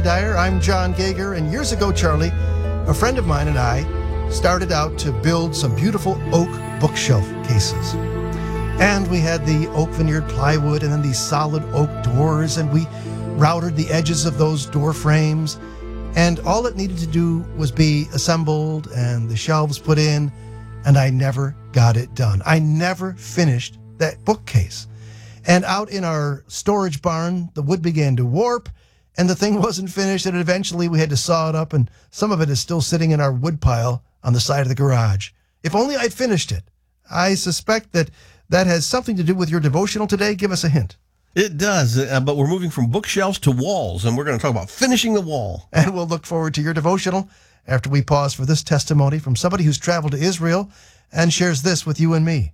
Dyer, I'm John Gager, and years ago, Charlie, a friend of mine and I started out to build some beautiful oak bookshelf cases. And we had the oak veneered plywood and then these solid oak doors, and we routed the edges of those door frames. And all it needed to do was be assembled and the shelves put in, and I never got it done. I never finished that bookcase. And out in our storage barn, the wood began to warp, and the thing wasn't finished, and eventually we had to saw it up, and some of it is still sitting in our wood pile on the side of the garage. If only I'd finished it. I suspect that has something to do with your devotional today. Give us a hint. It does, but we're moving from bookshelves to walls, and we're going to talk about finishing the wall. And we'll look forward to your devotional after we pause for this testimony from somebody who's traveled to Israel and shares this with you and me.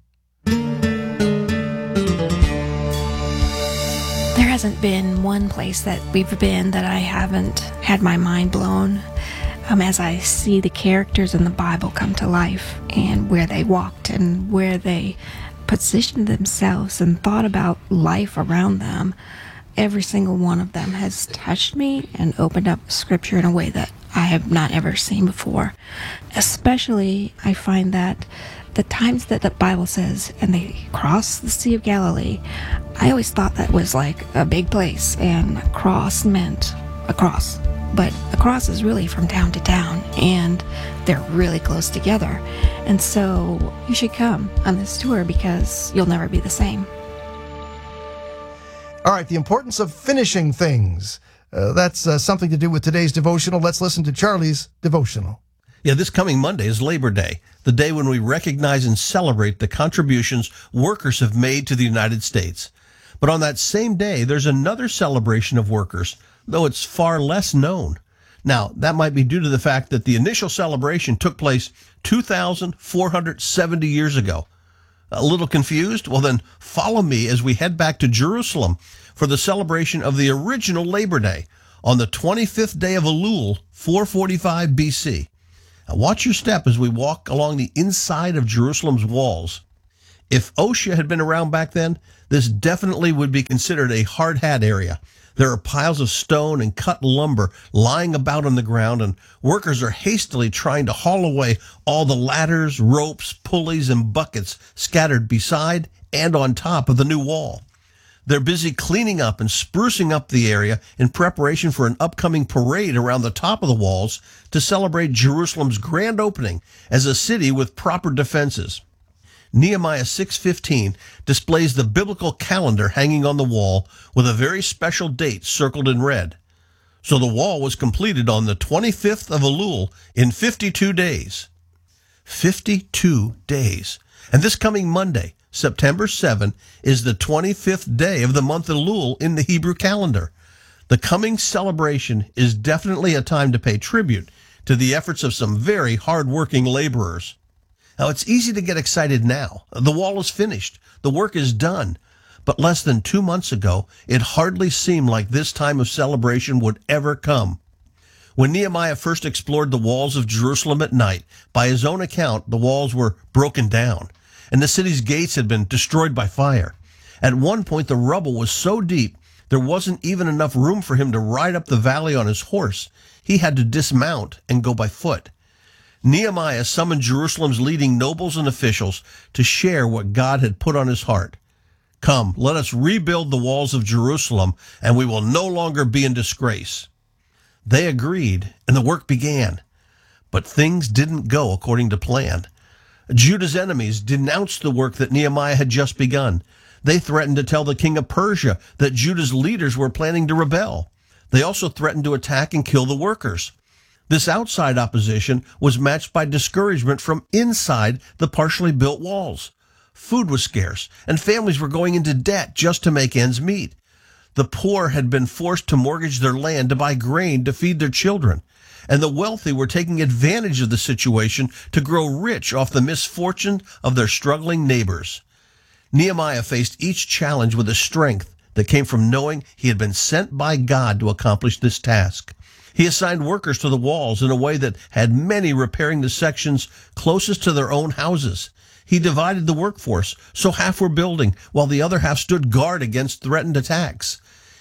There hasn't been one place that we've been that I haven't had my mind blown as I see the characters in the Bible come to life and where they walked and where they positioned themselves and thought about life around them. Every single one of them has touched me and opened up scripture in a way that I have not ever seen before. Especially, I find that the times that the Bible says, and they crossed the Sea of Galilee, I always thought that was like a big place, and a cross meant a cross. But a cross is really from town to town, and they're really close together. And so you should come on this tour because you'll never be the same. All right, the importance of finishing things. That's something to do with today's devotional. Let's listen to Charlie's devotional. Yeah, this coming Monday is Labor Day, the day when we recognize and celebrate the contributions workers have made to the United States. But on that same day, there's another celebration of workers, though it's far less known. Now, that might be due to the fact that the initial celebration took place 2,470 years ago. A little confused? Well, then follow me as we head back to Jerusalem for the celebration of the original Labor Day on the 25th day of Elul, 445 BC. Now, watch your step as we walk along the inside of Jerusalem's walls. If OSHA had been around back then, this definitely would be considered a hard hat area. There are piles of stone and cut lumber lying about on the ground, and workers are hastily trying to haul away all the ladders, ropes, pulleys, and buckets scattered beside and on top of the new wall. They're busy cleaning up and sprucing up the area in preparation for an upcoming parade around the top of the walls to celebrate Jerusalem's grand opening as a city with proper defenses. Nehemiah 6:15 displays the biblical calendar hanging on the wall with a very special date circled in red. So the wall was completed on the 25th of Elul in 52 days. 52 days. And this coming Monday, September 7, is the 25th day of the month Elul in the Hebrew calendar. The coming celebration is definitely a time to pay tribute to the efforts of some very hard-working laborers. Now, it's easy to get excited now. The wall is finished. The work is done. But less than 2 months ago, it hardly seemed like this time of celebration would ever come. When Nehemiah first explored the walls of Jerusalem at night, by his own account, the walls were broken down, and the city's gates had been destroyed by fire. At one point, the rubble was so deep, there wasn't even enough room for him to ride up the valley on his horse. He had to dismount and go by foot. Nehemiah summoned Jerusalem's leading nobles and officials to share what God had put on his heart. Come, let us rebuild the walls of Jerusalem, and we will no longer be in disgrace. They agreed, and the work began. But things didn't go according to plan. Judah's enemies denounced the work that Nehemiah had just begun. They threatened to tell the king of Persia that Judah's leaders were planning to rebel. They also threatened to attack and kill the workers. This outside opposition was matched by discouragement from inside the partially built walls. Food was scarce, and families were going into debt just to make ends meet. The poor had been forced to mortgage their land to buy grain to feed their children, and the wealthy were taking advantage of the situation to grow rich off the misfortune of their struggling neighbors. Nehemiah faced each challenge with a strength that came from knowing he had been sent by God to accomplish this task. He assigned workers to the walls in a way that had many repairing the sections closest to their own houses. He divided the workforce, so half were building, while the other half stood guard against threatened attacks.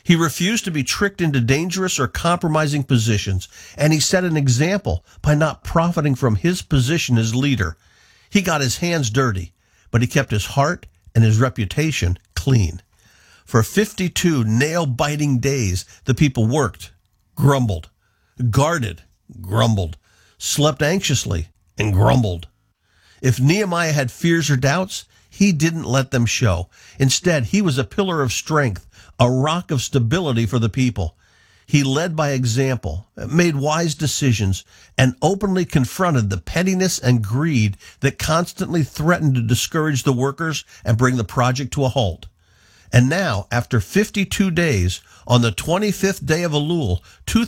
He refused to be tricked into dangerous or compromising positions, and he set an example by not profiting from his position as leader. He got his hands dirty, but he kept his heart and his reputation clean. For 52 nail-biting days, the people worked, grumbled, guarded, grumbled, slept anxiously, and grumbled. If Nehemiah had fears or doubts, he didn't let them show. Instead, he was a pillar of strength, a rock of stability for the people. He led by example, made wise decisions, and openly confronted the pettiness and greed that constantly threatened to discourage the workers and bring the project to a halt. And now, after 52 days, on the 25th day of Elul,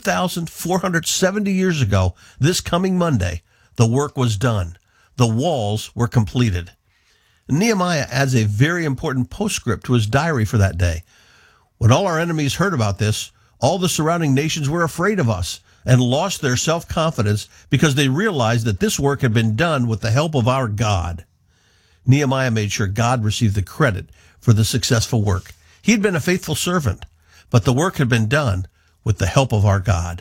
2,470 years ago, this coming Monday, the work was done. The walls were completed. Nehemiah adds a very important postscript to his diary for that day. When all our enemies heard about this, all the surrounding nations were afraid of us and lost their self-confidence because they realized that this work had been done with the help of our God. Nehemiah made sure God received the credit for the successful work. He had been a faithful servant, but the work had been done with the help of our God.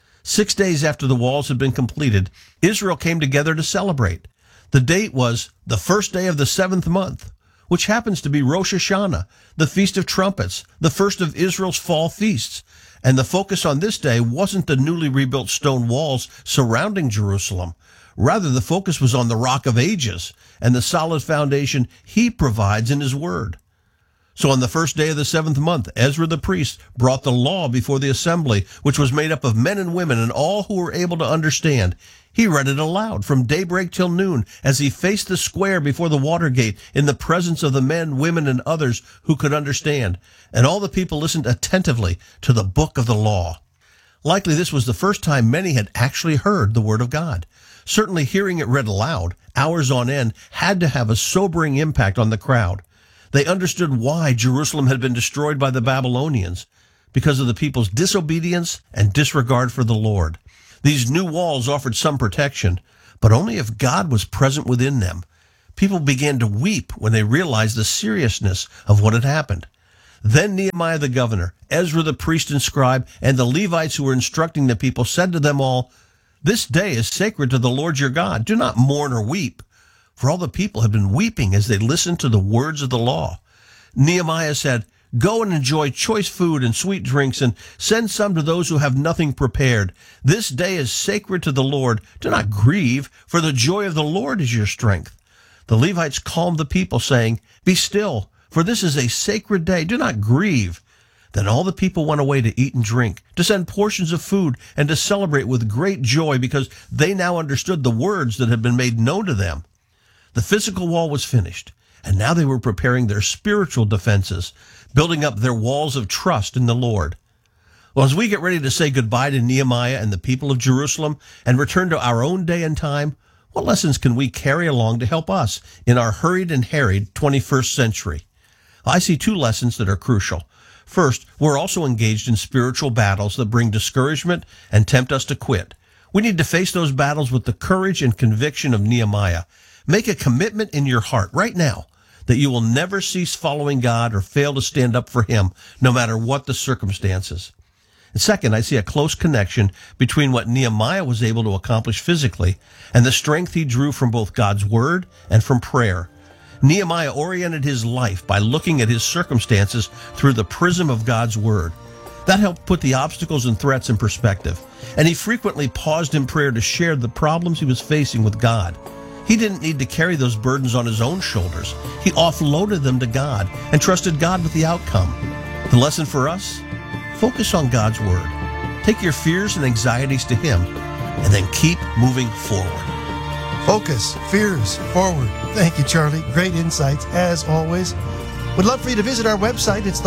6 days after the walls had been completed, Israel came together to celebrate. The date was the first day of the 7th month, which happens to be Rosh Hashanah, the Feast of Trumpets, the first of Israel's fall feasts. And the focus on this day wasn't the newly rebuilt stone walls surrounding Jerusalem. Rather, the focus was on the Rock of Ages and the solid foundation he provides in his word. So on the first day of the 7th month, Ezra the priest brought the law before the assembly, which was made up of men and women and all who were able to understand. He read it aloud from daybreak till noon as he faced the square before the water gate in the presence of the men, women, and others who could understand. And all the people listened attentively to the book of the law. Likely this was the first time many had actually heard the word of God. Certainly hearing it read aloud, hours on end, had to have a sobering impact on the crowd. They understood why Jerusalem had been destroyed by the Babylonians, because of the people's disobedience and disregard for the Lord. These new walls offered some protection, but only if God was present within them. People began to weep when they realized the seriousness of what had happened. Then Nehemiah the governor, Ezra the priest and scribe, and the Levites who were instructing the people said to them all, "This day is sacred to the Lord your God. Do not mourn or weep." For all the people had been weeping as they listened to the words of the law. Nehemiah said, "Go and enjoy choice food and sweet drinks, and send some to those who have nothing prepared. This day is sacred to the Lord. Do not grieve, for the joy of the Lord is your strength." The Levites calmed the people, saying, "Be still, for this is a sacred day. Do not grieve." Then all the people went away to eat and drink, to send portions of food, and to celebrate with great joy, because they now understood the words that had been made known to them. The physical wall was finished, and now they were preparing their spiritual defenses, building up their walls of trust in the Lord. Well, as we get ready to say goodbye to Nehemiah and the people of Jerusalem and return to our own day and time, what lessons can we carry along to help us in our hurried and harried 21st century? I see 2 lessons that are crucial. First, we're also engaged in spiritual battles that bring discouragement and tempt us to quit. We need to face those battles with the courage and conviction of Nehemiah. Make a commitment in your heart right now that you will never cease following God or fail to stand up for him, no matter what the circumstances. And second, I see a close connection between what Nehemiah was able to accomplish physically and the strength he drew from both God's word and from prayer. Nehemiah oriented his life by looking at his circumstances through the prism of God's word. That helped put the obstacles and threats in perspective, and he frequently paused in prayer to share the problems he was facing with God. He didn't need to carry those burdens on his own shoulders. He offloaded them to God and trusted God with the outcome. The lesson for us? Focus on God's word. Take your fears and anxieties to him, and then keep moving forward. Focus, fears, forward. Thank you, Charlie. Great insights, as always. We'd love for you to visit our website. It's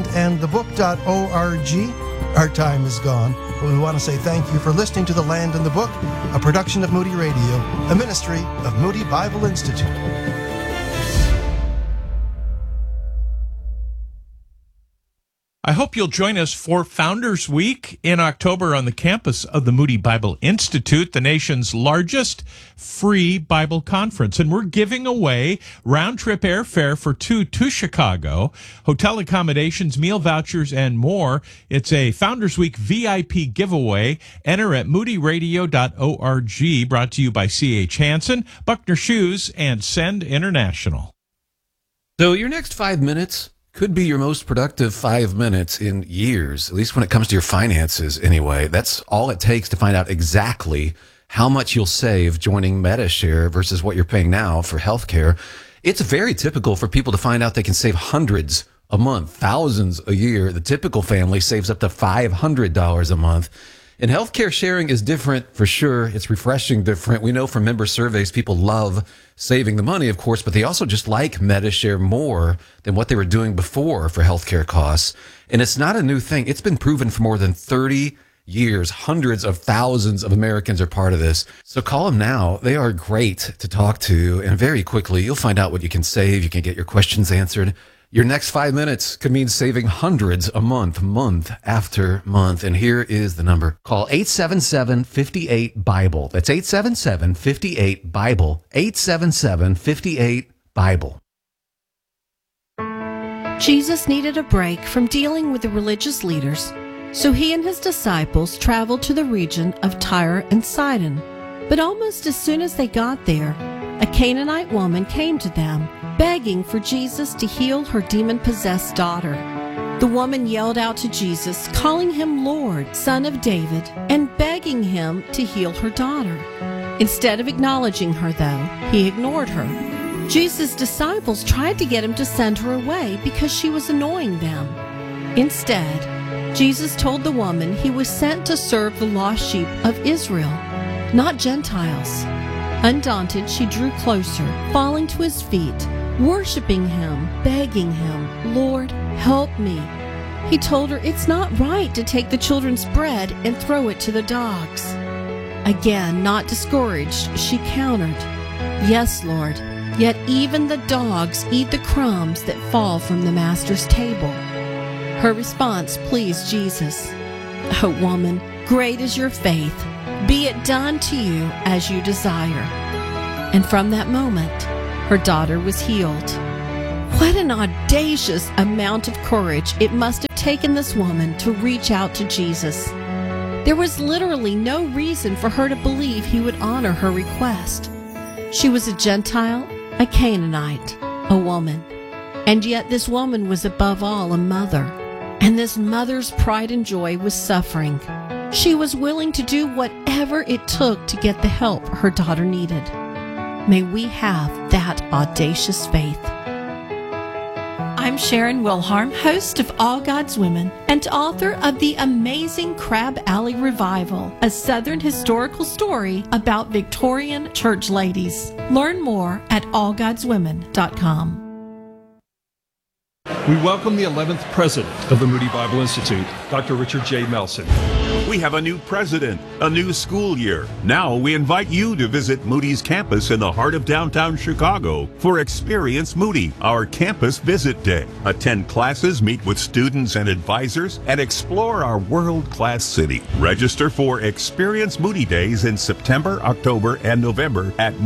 thelandandthebook.org. Our time is gone, but we want to say thank you for listening to The Land and the Book, a production of Moody Radio, a ministry of Moody Bible Institute. I hope you'll join us for Founders Week in October on the campus of the Moody Bible Institute, the nation's largest free Bible conference. And we're giving away round-trip airfare for two to Chicago, hotel accommodations, meal vouchers, and more. It's a Founders Week VIP giveaway. Enter at moodyradio.org, brought to you by C.H. Hansen, Buckner Shoes, and Send International. So your next 5 minutes could be your most productive 5 minutes in years, at least when it comes to your finances anyway. That's all it takes to find out exactly how much you'll save joining Medi-Share versus what you're paying now for healthcare. It's very typical for people to find out they can save hundreds a month, thousands a year. The typical family saves up to $500 a month. And healthcare sharing is different for sure. It's refreshing different. We know from member surveys, people love saving the money, of course, but they also just like Medi-Share more than what they were doing before for healthcare costs. And it's not a new thing. It's been proven for more than 30 years. Hundreds of thousands of Americans are part of this. So call them now. They are great to talk to. And very quickly, you'll find out what you can save. You can get your questions answered. Your next 5 minutes could mean saving hundreds a month, month after month. And here is the number. Call 877-58-BIBLE. That's 877-58-BIBLE. 877-58-BIBLE. Jesus needed a break from dealing with the religious leaders, so he and his disciples traveled to the region of Tyre and Sidon. But almost as soon as they got there, a Canaanite woman came to them, begging for Jesus to heal her demon-possessed daughter. The woman yelled out to Jesus, calling him Lord, Son of David, and begging him to heal her daughter. Instead of acknowledging her, though, he ignored her. Jesus' disciples tried to get him to send her away because she was annoying them. Instead, Jesus told the woman he was sent to serve the lost sheep of Israel, not Gentiles. Undaunted, she drew closer, falling to his feet, worshiping him, begging him, Lord, help me. He told her it's not right to take the children's bread and throw it to the dogs. Again, not discouraged, she countered, Yes, Lord, yet even the dogs eat the crumbs that fall from the master's table. Her response pleased Jesus. Oh, woman, great is your faith. Be it done to you as you desire. And from that moment, her daughter was healed. What an audacious amount of courage it must have taken this woman to reach out to Jesus. There was literally no reason for her to believe he would honor her request. She was a Gentile, a Canaanite, a woman. And yet this woman was above all a mother. And this mother's pride and joy was suffering. She was willing to do whatever it took to get the help her daughter needed. May we have that audacious faith. I'm Sharon Wilharm, host of All God's Women and author of the amazing Crab Alley Revival, a Southern historical story about Victorian church ladies. Learn more at allgodswomen.com. We welcome the 11th president of the Moody Bible Institute, Dr. Richard J. Melson. We have a new president, a new school year. Now we invite you to visit Moody's campus in the heart of downtown Chicago for Experience Moody, our campus visit day. Attend classes, meet with students and advisors, and explore our world-class city. Register for Experience Moody Days in September, October, and November at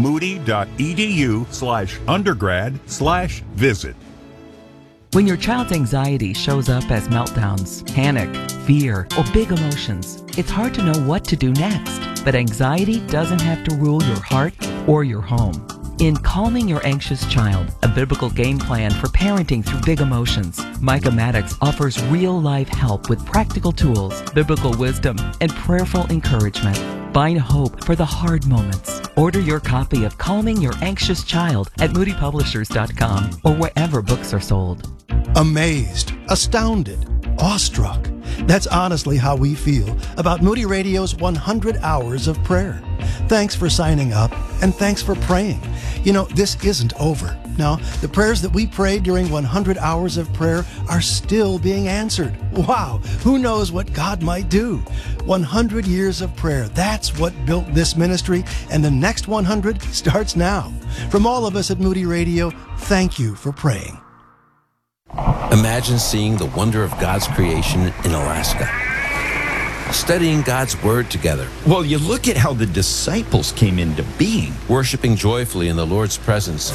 moody.edu/undergrad/visit. When your child's anxiety shows up as meltdowns, panic, fear, or big emotions, it's hard to know what to do next. But anxiety doesn't have to rule your heart or your home. In Calming Your Anxious Child, a biblical game plan for parenting through big emotions, Micah Maddox offers real-life help with practical tools, biblical wisdom, and prayerful encouragement. Find hope for the hard moments. Order your copy of Calming Your Anxious Child at moodypublishers.com or wherever books are sold. Amazed, astounded, awestruck. That's honestly how we feel about Moody Radio's 100 Hours of Prayer. Thanks for signing up, and thanks for praying. You know, this isn't over. Now, the prayers that we prayed during 100 Hours of Prayer are still being answered. Wow, who knows what God might do? 100 years of prayer, that's what built this ministry, and the next 100 starts now. From all of us at Moody Radio, thank you for praying. Imagine seeing the wonder of God's creation in Alaska. Studying God's Word together. Well, you look at how the disciples came into being. Worshiping joyfully in the Lord's presence.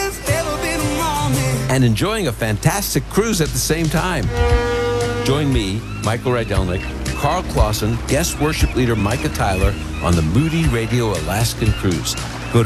And enjoying a fantastic cruise at the same time. Join me, Michael Rydelnik, Carl Clausen, guest worship leader Micah Tyler on the Moody Radio Alaskan Cruise. Go to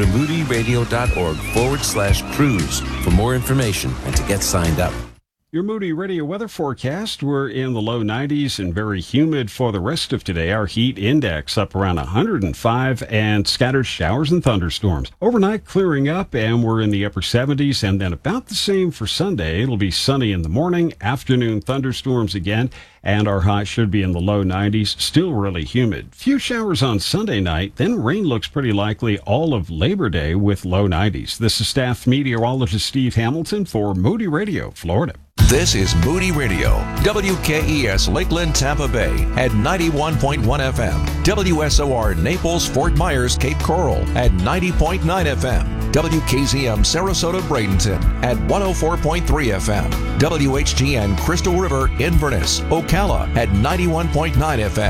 moodyradio.org/cruise for more information and to get signed up. Your Moody Radio weather forecast, we're in the low 90s and very humid for the rest of today. Our heat index up around 105 and scattered showers and thunderstorms. Overnight clearing up and we're in the upper 70s, and then about the same for Sunday. It'll be sunny in the morning, afternoon thunderstorms again, and our high should be in the low 90s, still really humid. Few showers on Sunday night, then rain looks pretty likely all of Labor Day with low 90s. This is staff meteorologist Steve Hamilton for Moody Radio, Florida. This is Moody Radio, WKES Lakeland, Tampa Bay at 91.1 FM, WSOR Naples, Fort Myers, Cape Coral at 90.9 FM, WKZM Sarasota, Bradenton at 104.3 FM, WHGN Crystal River, Inverness, Ocala at 91.9 FM,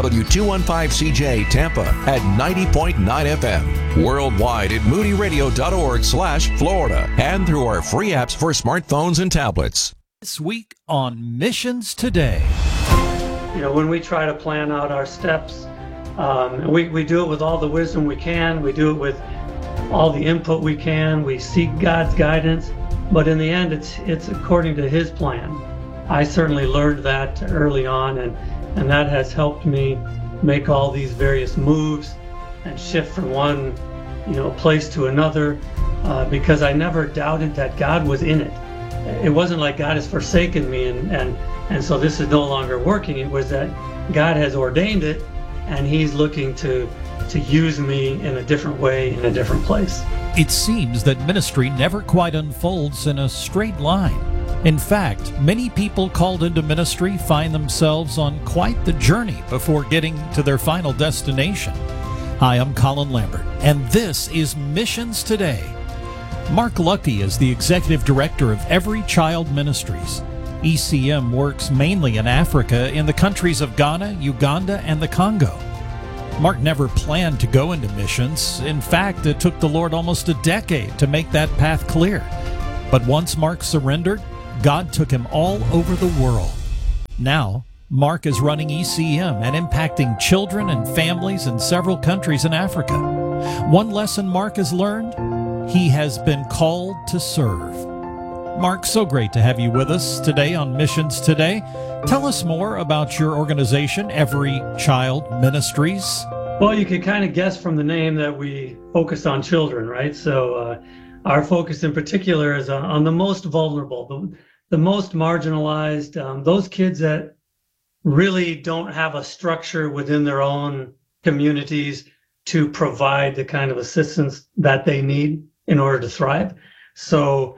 W215CJ Tampa at 90.9 FM, worldwide at moodyradio.org/Florida, and through our free apps for smartphones and tablets. This week on Missions Today. You know, when we try to plan out our steps, we do it with all the wisdom we can. We do it with all the input we can. We seek God's guidance, but in the end, it's according to His plan. I certainly learned that early on, and that has helped me make all these various moves and shift from one, place to another, because I never doubted that God was in it. It wasn't like God has forsaken me and so this is no longer working. It was that God has ordained it, and He's looking to use me in a different way, in a different place. It seems that ministry never quite unfolds in a straight line. In fact, many people called into ministry find themselves on quite the journey before getting to their final destination. Hi, I'm Colin Lambert, and this is Missions Today. Mark Lucky is the executive director of Every Child Ministries. ECM works mainly in Africa, in the countries of Ghana, Uganda, and the Congo. Mark never planned to go into missions. In fact, it took the Lord almost a decade to make that path clear. But once Mark surrendered, God took him all over the world. Now, Mark is running ECM and impacting children and families in several countries in Africa. One lesson Mark has learned: he has been called to serve. Mark, so great to have you with us today on Missions Today. Tell us more about your organization, Every Child Ministries. Well, you can kind of guess from the name that we focus on children, right? So our focus in particular is on the most vulnerable, the most marginalized, those kids that really don't have a structure within their own communities to provide the kind of assistance that they need in order to thrive. So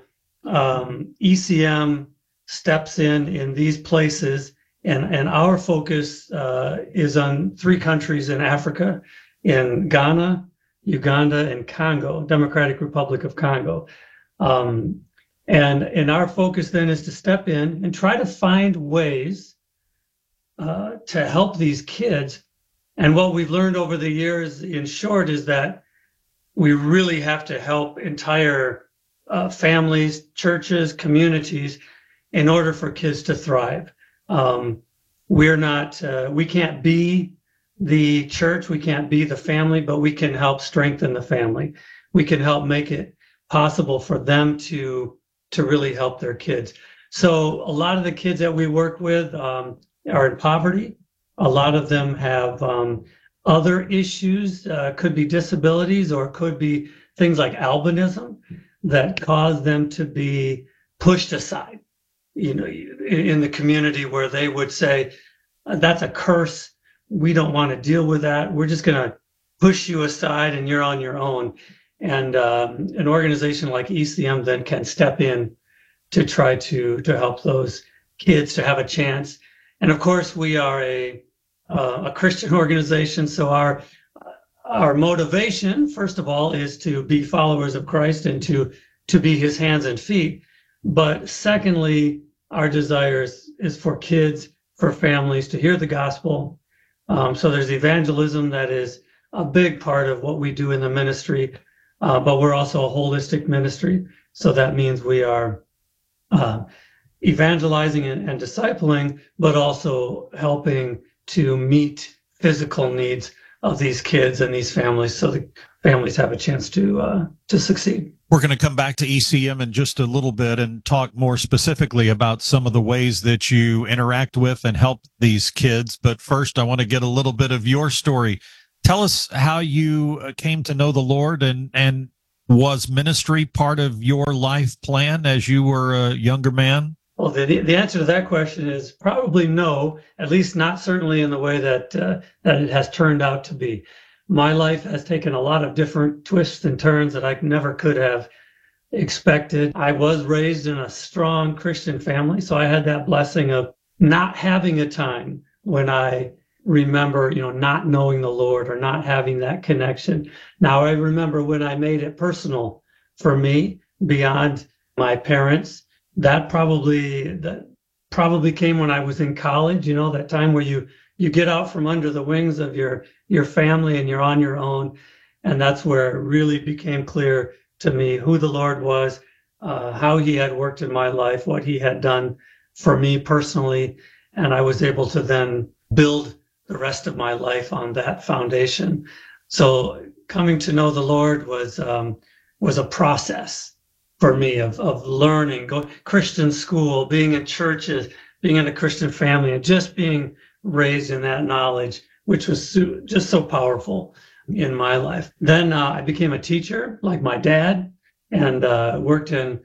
ECM steps in these places, and our focus is on 3 countries in Africa, in Ghana, Uganda, and Congo, Democratic Republic of Congo. And our focus then is to step in and try to find ways to help these kids. And what we've learned over the years, in short, is that we really have to help entire families, churches, communities, in order for kids to thrive. We can't be the church, we can't be the family, but we can help strengthen the family. We can help make it possible for them to really help their kids. So a lot of the kids that we work with are in poverty. A lot of them have other issues, could be disabilities, or could be things like albinism that cause them to be pushed aside, in the community, where they would say, that's a curse. We don't want to deal with that. We're just going to push you aside and you're on your own. And an organization like ECM then can step in to try to help those kids to have a chance. And of course, we are a Christian organization, so our motivation, first of all, is to be followers of Christ and to be His hands and feet. But secondly, our desire is for kids, for families to hear the gospel. So there's evangelism that is a big part of what we do in the ministry, but we're also a holistic ministry. So that means we are evangelizing and discipling, but also helping to meet physical needs of these kids and these families, so the families have a chance to succeed. We're going to come back to ECM in just a little bit and talk more specifically about some of the ways that you interact with and help these kids. But first, I want to get a little bit of your story. Tell us how you came to know the Lord, and was ministry part of your life plan as you were a younger man? Well, the answer to that question is probably no, at least not certainly in the way that it has turned out to be. My life has taken a lot of different twists and turns that I never could have expected. I was raised in a strong Christian family, so I had that blessing of not having a time when I remember, not knowing the Lord or not having that connection. Now, I remember when I made it personal for me beyond my parents. That probably came when I was in college, that time where you get out from under the wings of your family and you're on your own. And that's where it really became clear to me who the Lord was, how he had worked in my life, what he had done for me personally. And I was able to then build the rest of my life on that foundation. So coming to know the Lord was a process for me of learning, going Christian school, being in churches, being in a Christian family, and just being raised in that knowledge, which was just so powerful in my life. Then I became a teacher, like my dad, and worked in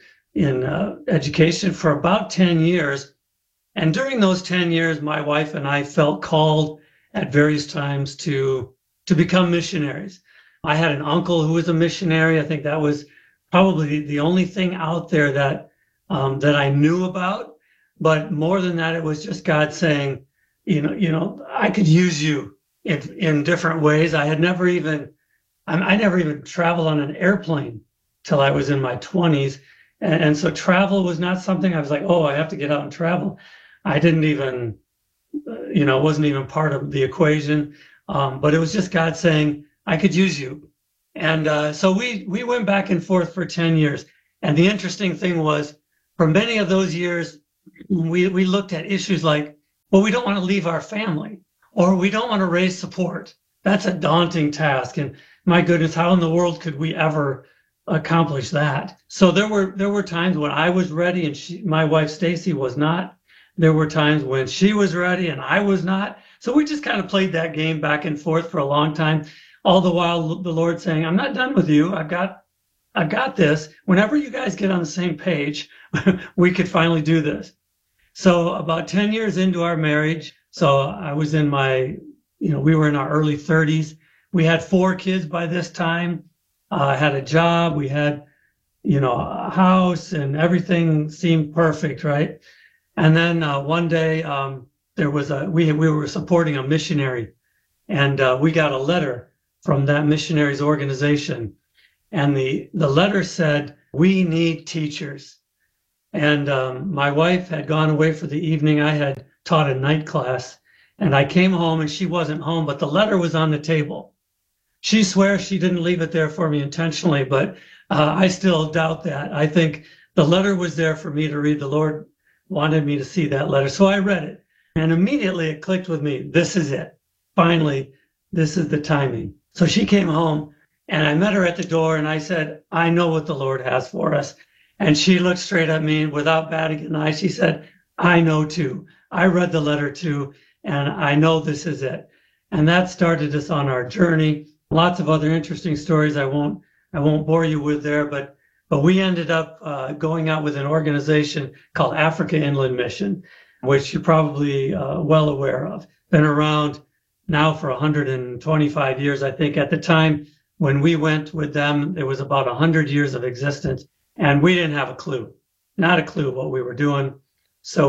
education for about 10 years. And during those 10 years, my wife and I felt called at various times to become missionaries. I had an uncle who was a missionary. I think that was probably the only thing out there that I knew about. But more than that, it was just God saying, I could use you in different ways. I never even traveled on an airplane till I was in my 20s. And so travel was not something I was like, oh, I have to get out and travel. I didn't even, wasn't even part of the equation. But it was just God saying, I could use you. And so we went back and forth for 10 years. And the interesting thing was, for many of those years, we looked at issues like, well, we don't want to leave our family, or we don't want to raise support. That's a daunting task. And my goodness, how in the world could we ever accomplish that? So there were times when I was ready and my wife Stacy was not. There were times when she was ready and I was not. So we just kind of played that game back and forth for a long time. All the while, the Lord saying, I'm not done with you. I've got this. Whenever you guys get on the same page, we could finally do this. So about 10 years into our marriage, so I was in we were in our early 30s. We had 4 kids by this time. I had a job. We had, a house, and everything seemed perfect, right? And then one day there was we were supporting a missionary, and we got a letter from that missionary's organization. And the letter said, we need teachers. And my wife had gone away for the evening. I had taught a night class, and I came home and she wasn't home, but the letter was on the table. She swears she didn't leave it there for me intentionally, but I still doubt that. I think the letter was there for me to read. The Lord wanted me to see that letter. So I read it, and immediately it clicked with me. This is it. Finally, this is the timing. So she came home, and I met her at the door, and I said, I know what the Lord has for us. And she looked straight at me, and without batting an eye, she said, I know too. I read the letter too, and I know this is it. And that started us on our journey. Lots of other interesting stories I won't bore you with there, but we ended up going out with an organization called Africa Inland Mission, which you're probably well aware of. Been around now for 125 years, I think. At the time when we went with them, it was about 100 years of existence, and we didn't have a clue, not a clue what we were doing. So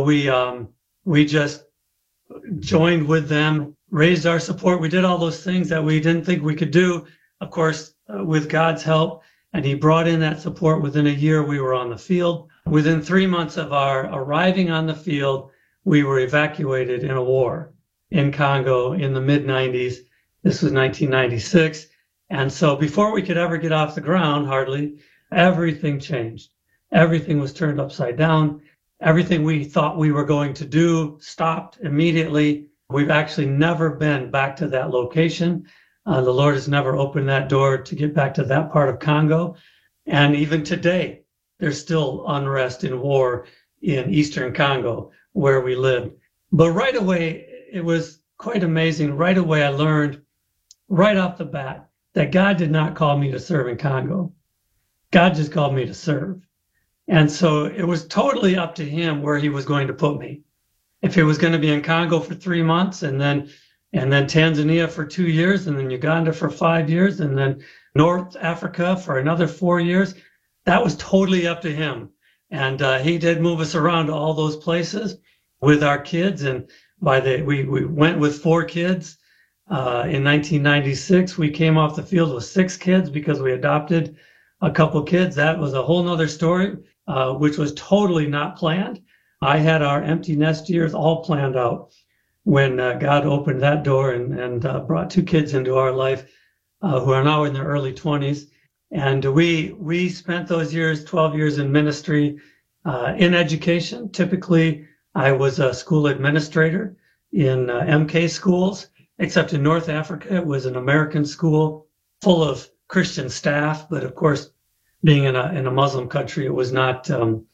we just joined with them, raised our support. We did all those things that we didn't think we could do, of course, with God's help. And he brought in that support. Within a year, we were on the field. Within 3 months of our arriving on the field, we were evacuated in a war in Congo in the mid-90s. This was 1996. And so before we could ever get off the ground, hardly, everything changed. Everything was turned upside down. Everything we thought we were going to do stopped immediately. We've actually never been back to that location. The Lord has never opened that door to get back to that part of Congo. And even today, there's still unrest and war in Eastern Congo where we live. But right away, it was quite amazing. Right away, I learned right off the bat that God did not call me to serve in Congo. God just called me to serve. And so it was totally up to him where he was going to put me. If it was going to be in Congo for 3 months and then Tanzania for 2 years and then Uganda for 5 years and then North Africa for another 4 years, that was totally up to him. And he did move us around to all those places with our kids. And we went with 4 kids. In 1996, we came off the field with 6 kids because we adopted a couple kids. That was a whole nother story, which was totally not planned. I had our empty nest years all planned out when God opened that door and brought 2 kids into our life who are now in their early 20s. And we spent those years, 12 years in ministry, in education. Typically, I was a school administrator in MK schools, except in North Africa, it was an American school full of Christian staff. But of course, being in a Muslim country, it was not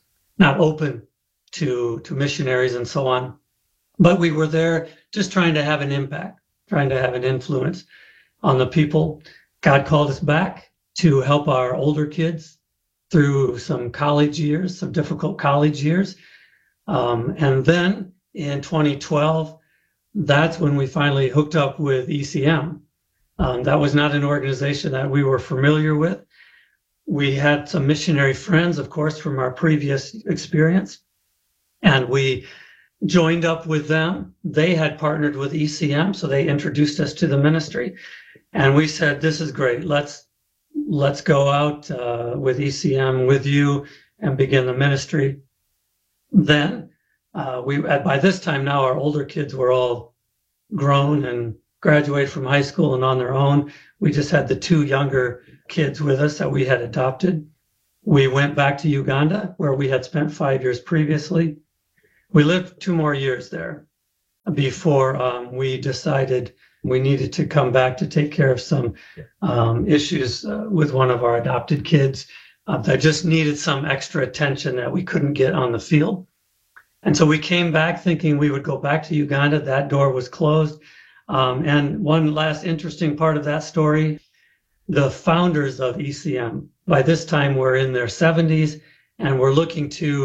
open to missionaries and so on. But we were there just trying to have an impact, trying to have an influence on the people. God called us back to help our older kids through some college years, some difficult college years. And then in 2012, that's when we finally hooked up with ECM. That was not an organization that we were familiar with. We had some missionary friends, of course, from our previous experience, and we joined up with them. They had partnered with ECM, so they introduced us to the ministry. And we said, this is great. Let's go out with ECM with you and begin the ministry. Then by this time now, our older kids were all grown and graduated from high school and on their own. We just had the 2 younger kids with us that we had adopted. We went back to Uganda, where we had spent 5 years previously. We lived 2 more years there before we decided we needed to come back to take care of some issues with one of our adopted kids that just needed some extra attention that we couldn't get on the field. And so we came back thinking we would go back to Uganda. That door was closed. And one last interesting part of that story, the founders of ECM, by this time were in their 70s and were looking to